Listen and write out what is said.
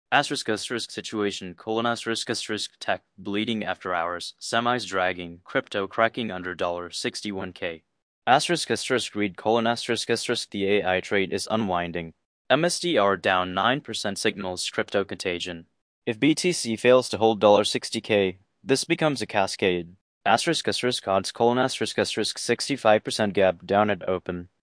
Asterisk situation, colon asterisk tech, bleeding after hours, semis dragging, crypto cracking under $61K. Read colon the AI trade is unwinding. MSDR down 9% signals crypto contagion. If BTC fails to hold $60K, this becomes a cascade. Odds colon 65% gap down at open.